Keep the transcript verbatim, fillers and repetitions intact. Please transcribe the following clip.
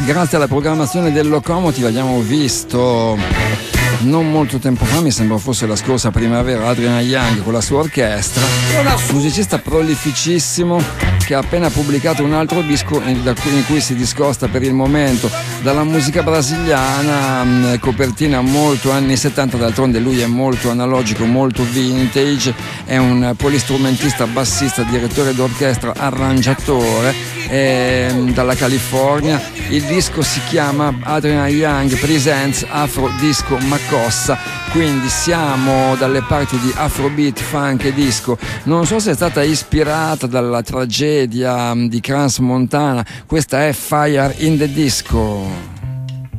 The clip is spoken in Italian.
grazie alla programmazione del Locomotive abbiamo visto non molto tempo fa, mi sembra fosse la scorsa primavera, Adrian Young con la sua orchestra, musicista prolificissimo che ha appena pubblicato un altro disco in cui si discosta per il momento dalla musica brasiliana, copertina molto anni settanta, d'altronde lui è molto analogico, molto vintage, è un polistrumentista, bassista, direttore d'orchestra, arrangiatore, è dalla California. Il disco si chiama Adrian Young Presents Afro Disco Makossa, quindi siamo dalle parti di Afrobeat, funk e disco. Non so se è stata ispirata dalla tragedia di Crans Montana, questa è Fire in the Disco.